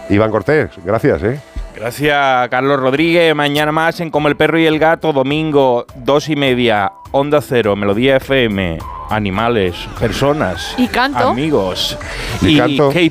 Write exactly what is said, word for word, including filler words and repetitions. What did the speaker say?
Iván Cortés, gracias, ¿eh? Gracias, Carlos Rodríguez. Mañana más en Como el Perro y el Gato, domingo, dos y media, Onda Cero, Melodía F M, animales, personas, y canto. amigos y, y canto. Kate